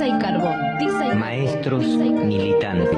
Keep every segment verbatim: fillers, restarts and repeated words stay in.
tiza y carbón, tiza y maestros militantes.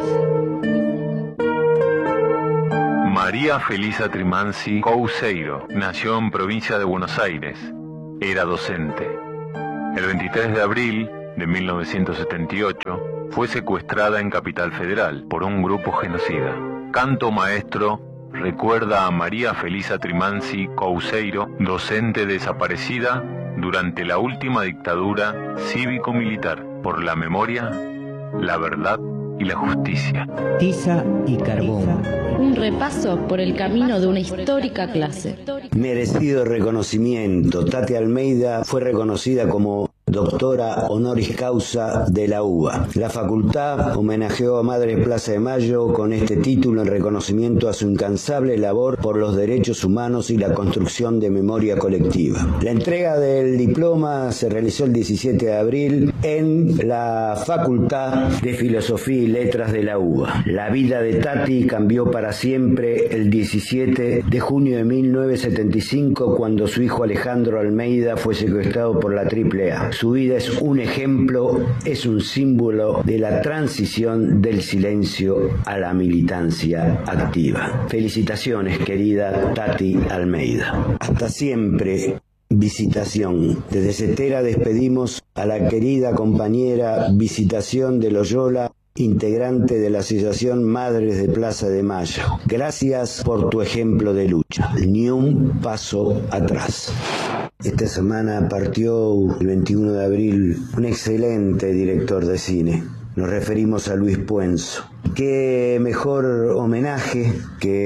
María Felisa Trimanci Couceiro nació en provincia de Buenos Aires. Era docente. El veintitrés de abril de mil novecientos setenta y ocho fue secuestrada en Capital Federal por un grupo genocida. Canto Maestro recuerda a María Felisa Trimanci Couceiro, docente desaparecida durante la última dictadura cívico-militar, por la memoria, la verdad y la justicia. Tiza y carbón. Un repaso por el camino de una histórica clase. Merecido reconocimiento. Tati Almeida fue reconocida como doctora honoris causa de la U B A. La facultad homenajeó a Madre Plaza de Mayo con este título en reconocimiento a su incansable labor por los derechos humanos y la construcción de memoria colectiva. La entrega del diploma se realizó el diecisiete de abril en la Facultad de Filosofía y Letras de la U B A. La vida de Tati cambió para siempre el diecisiete de junio de mil novecientos setenta y cinco, cuando su hijo Alejandro Almeida fue secuestrado por la triple A. Su vida es un ejemplo, es un símbolo de la transición del silencio a la militancia activa. Felicitaciones, querida Tati Almeida. Hasta siempre. Visitación. Desde Cetera despedimos a la querida compañera Visitación de Loyola, integrante de la Asociación Madres de Plaza de Mayo. Gracias por tu ejemplo de lucha. Ni un paso atrás. Esta semana partió el veintiuno de abril un excelente director de cine. Nos referimos a Luis Puenzo. Qué mejor homenaje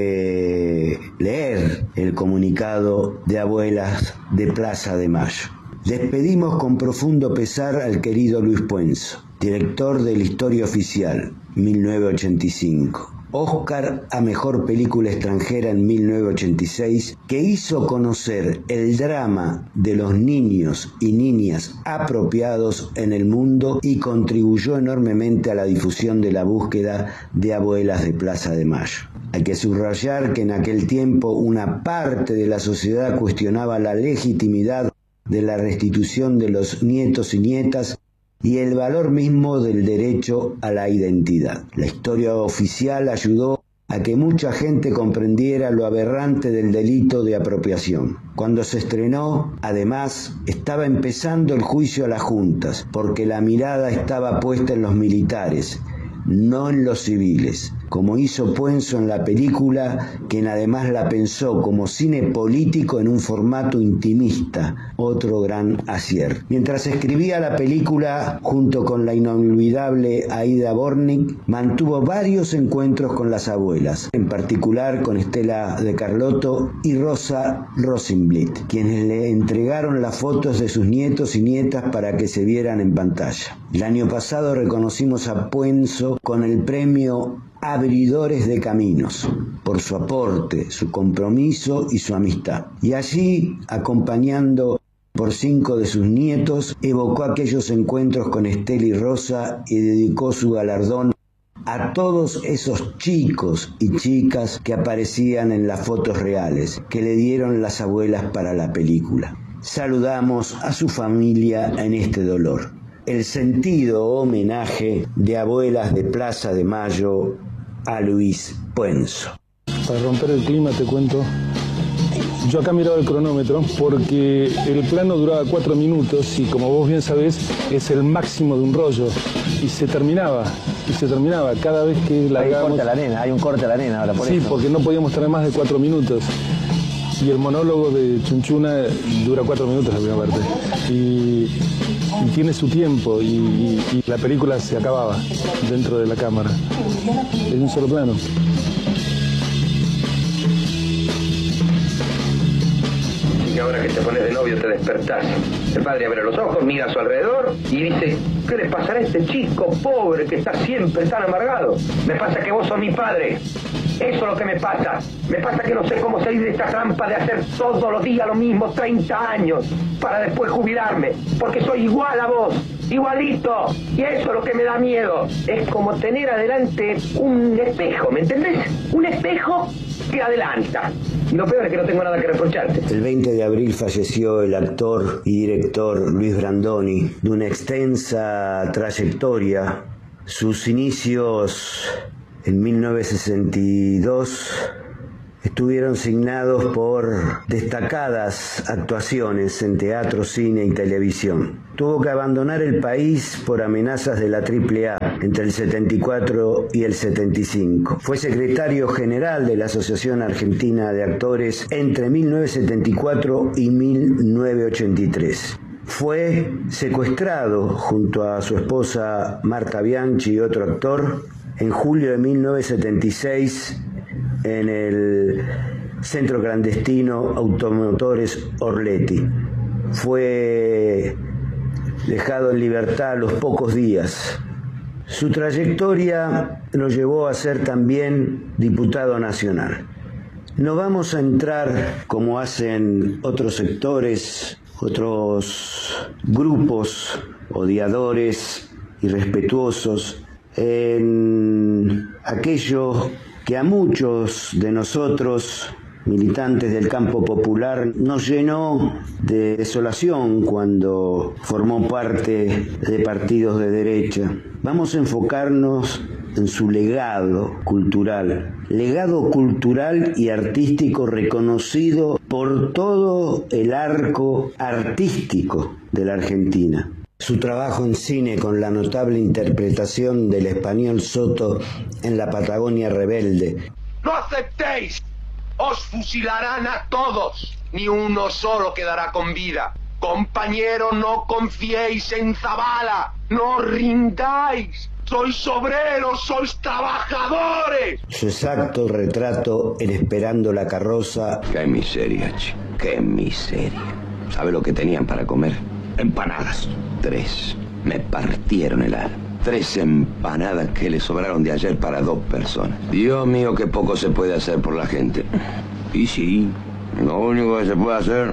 que leer el comunicado de Abuelas de Plaza de Mayo. Despedimos con profundo pesar al querido Luis Puenzo, director de La Historia Oficial, mil novecientos ochenta y cinco. Oscar a Mejor Película Extranjera en mil novecientos ochenta y seis, que hizo conocer el drama de los niños y niñas apropiados en el mundo y contribuyó enormemente a la difusión de la búsqueda de Abuelas de Plaza de Mayo. Hay que subrayar que en aquel tiempo una parte de la sociedad cuestionaba la legitimidad de la restitución de los nietos y nietas y el valor mismo del derecho a la identidad. La Historia Oficial ayudó a que mucha gente comprendiera lo aberrante del delito de apropiación. Cuando se estrenó, además, estaba empezando el juicio a las juntas, porque la mirada estaba puesta en los militares, no en los civiles, como hizo Puenzo en la película, quien además la pensó como cine político en un formato intimista, otro gran acierto. Mientras escribía la película, junto con la inolvidable Aida Bornik, mantuvo varios encuentros con las abuelas, en particular con Estela de Carlotto y Rosa Rosenblit, quienes le entregaron las fotos de sus nietos y nietas para que se vieran en pantalla. El año pasado reconocimos a Puenzo con el premio Abridores de Caminos, por su aporte, su compromiso y su amistad. Y allí, acompañando por cinco de sus nietos, evocó aquellos encuentros con Estela y Rosa y dedicó su galardón a todos esos chicos y chicas que aparecían en las fotos reales, que le dieron las abuelas para la película. Saludamos a su familia en este dolor. El sentido homenaje de Abuelas de Plaza de Mayo a Luis Puenzo. Para romper el clima te cuento, yo acá miraba el cronómetro porque el plano duraba cuatro minutos y como vos bien sabés es el máximo de un rollo y se terminaba, y se terminaba cada vez que largábamos. Hay un corte a la nena, hay un corte a la nena ahora por sí, eso. Sí, porque no podíamos tener más de cuatro minutos. Y el monólogo de Chunchuna dura cuatro minutos la primera parte. Y, y tiene su tiempo y, y, y la película se acababa dentro de la cámara. En un solo plano. Y ahora que te pones de novio te despertás. El padre abre los ojos, mira a su alrededor y dice: ¿qué le pasará a este chico pobre que está siempre tan amargado? Me pasa que vos sos mi padre. Eso es lo que me pasa. Me pasa que no sé cómo salir de esta trampa de hacer todos los días lo mismo treinta años para después jubilarme. Porque soy igual a vos. igualito. Y eso es lo que me da miedo. Es como tener adelante un espejo, ¿me entendés? Un espejo que adelanta. Y lo peor es que no tengo nada que reprocharte. El veinte de abril falleció el actor y director Luis Brandoni, de una extensa trayectoria. Sus inicios en mil novecientos sesenta y dos estuvieron signados por destacadas actuaciones en teatro, cine y televisión. Tuvo que abandonar el país por amenazas de la triple A entre el setenta y cuatro y el setenta y cinco. Fue secretario general de la Asociación Argentina de Actores entre mil novecientos setenta y cuatro y mil novecientos ochenta y tres. Fue secuestrado junto a su esposa Marta Bianchi y otro actor en julio de mil novecientos setenta y seis en el centro clandestino Automotores Orletti. Fue dejado en libertad a los pocos días. Su trayectoria lo llevó a ser también diputado nacional. No vamos a entrar, como hacen otros sectores, otros grupos odiadores, irrespetuosos, en aquello que a muchos de nosotros, militantes del campo popular, nos llenó de desolación cuando formó parte de partidos de derecha. Vamos a enfocarnos en su legado cultural, legado cultural y artístico reconocido por todo el arco artístico de la Argentina. Su trabajo en cine con la notable interpretación del español Soto en La Patagonia Rebelde. ¡No aceptéis! ¡Os fusilarán a todos! Ni uno solo quedará con vida. Compañero, no confiéis en Zabala. ¡No os rindáis! ¡Sois obreros! ¡Sois trabajadores! Su exacto retrato en Esperando la carroza. ¡Qué miseria, chico! ¡Qué miseria! ¿Sabe lo que tenían para comer? Empanadas. Tres. Me partieron el alma. Tres empanadas que le sobraron de ayer para dos personas. Dios mío, qué poco se puede hacer por la gente. Y sí, lo único que se puede hacer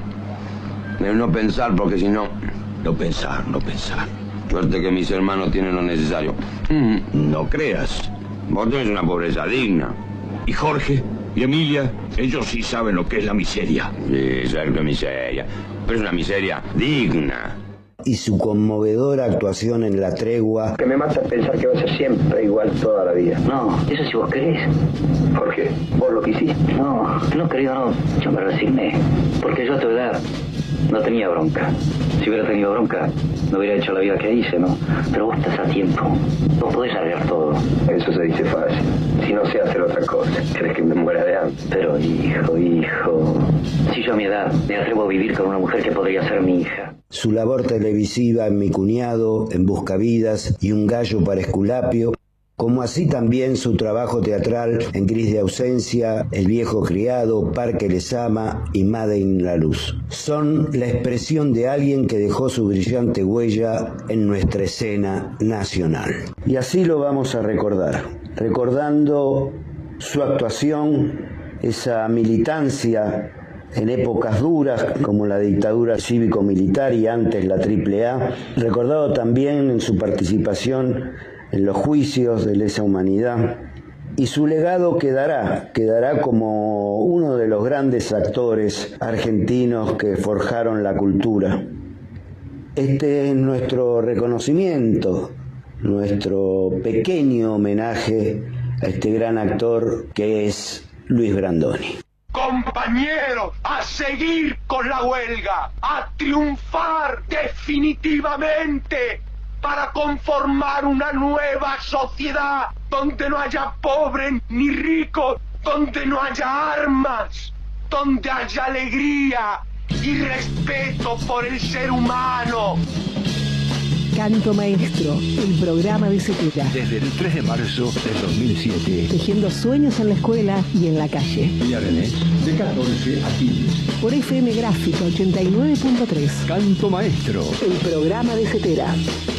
es no pensar, porque si no... No pensar, no pensar. Suerte que mis hermanos tienen lo necesario. Mm, no creas. Vos tenés una pobreza digna. Y Jorge y Emilia, ellos sí saben lo que es la miseria. Sí, saben que es miseria. Pero es una miseria digna. Y su conmovedora actuación en La Tregua. Que me mata pensar que va a ser siempre igual toda la vida. No, eso si vos querés. ¿Por qué? ¿Vos lo quisiste? No, no querido, no. Yo me resigné. Porque yo a tu edad no tenía bronca. Si hubiera tenido bronca, no hubiera hecho la vida que hice, ¿no? Pero vos estás a tiempo. Vos podés largar todo. Eso se dice fácil. Si no sé hacer otra cosa, ¿crees que me muera de hambre? Pero hijo, hijo... Si yo a mi edad me atrevo a vivir con una mujer que podría ser mi hija. Su labor televisiva en Mi cuñado, en Buscavidas y Un gallo para Esculapio, como así también su trabajo teatral en Gris de ausencia, El viejo criado, Parque Lezama y Made in la Luz. Son la expresión de alguien que dejó su brillante huella en nuestra escena nacional. Y así lo vamos a recordar, recordando su actuación, esa militancia en épocas duras como la dictadura cívico-militar y antes la triple A, recordado también en su participación en los juicios de lesa humanidad, y su legado quedará, quedará como uno de los grandes actores argentinos que forjaron la cultura. Este es nuestro reconocimiento, nuestro pequeño homenaje a este gran actor que es Luis Brandoni. Compañeros, a seguir con la huelga, a triunfar definitivamente para conformar una nueva sociedad donde no haya pobres ni ricos, donde no haya armas, donde haya alegría y respeto por el ser humano. Canto Maestro, el programa de Zetera. Desde el tres de marzo del dos mil siete. Tejiendo sueños en la escuela y en la calle. Viernes, de catorce a quince. Por F M Gráfica ochenta y nueve punto tres. Canto Maestro. El programa de Zetera.